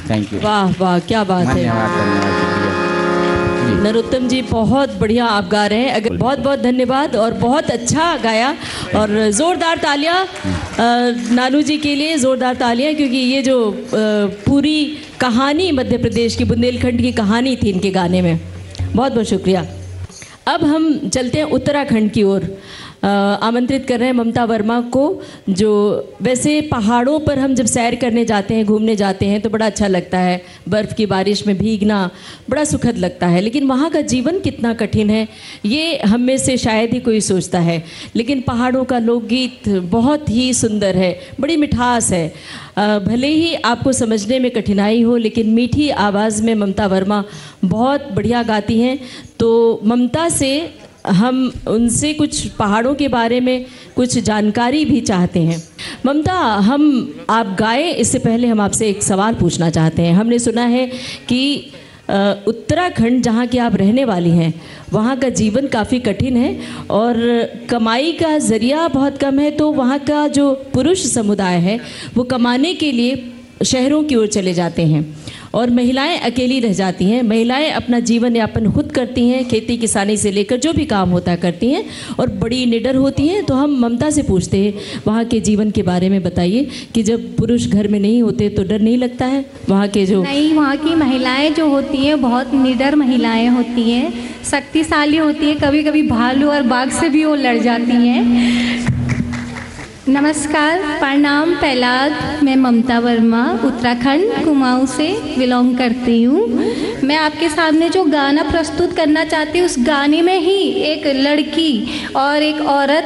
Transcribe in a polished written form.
Thank you. वाह वाह, क्या बात है। धन्यवाद धन्यवाद, शुक्रिया। नरोत्तम जी बहुत बढ़िया आप गा रहे हैं, अगर बहुत बहुत धन्यवाद और बहुत अच्छा गाया। और ज़ोरदार तालियां नानू जी के लिए, ज़ोरदार तालियां, क्योंकि ये जो पूरी कहानी मध्य प्रदेश की, बुंदेलखंड की कहानी थी इनके गाने में। बहुत बहुत शुक्रिया। अब हम चलते हैं उत्तराखंड की ओर। आमंत्रित कर रहे हैं ममता वर्मा को, जो वैसे पहाड़ों पर हम जब सैर करने जाते हैं, घूमने जाते हैं तो बड़ा अच्छा लगता है, बर्फ़ की बारिश में भीगना बड़ा सुखद लगता है, लेकिन वहाँ का जीवन कितना कठिन है ये हम में से शायद ही कोई सोचता है। लेकिन पहाड़ों का लोकगीत बहुत ही सुंदर है, बड़ी मिठास है। भले ही आपको समझने में कठिनाई हो, लेकिन मीठी आवाज़ में ममता वर्मा बहुत बढ़िया गाती हैं। तो ममता से हम उनसे कुछ पहाड़ों के बारे में कुछ जानकारी भी चाहते हैं। ममता, हम आप गाए इससे पहले हम आपसे एक सवाल पूछना चाहते हैं। हमने सुना है कि उत्तराखंड जहाँ की आप रहने वाली हैं, वहाँ का जीवन काफ़ी कठिन है और कमाई का ज़रिया बहुत कम है, तो वहाँ का जो पुरुष समुदाय है वो कमाने के लिए शहरों की ओर चले जाते हैं और महिलाएं अकेली रह जाती हैं। महिलाएं अपना जीवन यापन खुद करती हैं, खेती किसानी से लेकर जो भी काम होता करती हैं और बड़ी निडर होती हैं। तो हम ममता से पूछते हैं वहाँ के जीवन के बारे में बताइए कि जब पुरुष घर में नहीं होते तो डर नहीं लगता है? वहाँ के जो नहीं, वहाँ की महिलाएं जो होती हैं बहुत निडर महिलाएं होती हैं, शक्तिशाली होती हैं, कभी कभी भालू और बाघ से भी वो लड़ जाती हैं। नमस्कार, प्रणाम प्रहलाद। मैं ममता वर्मा उत्तराखंड कुमाऊं से बिलोंग करती हूँ। मैं आपके सामने जो गाना प्रस्तुत करना चाहती हूँ, उस गाने में ही एक लड़की और एक औरत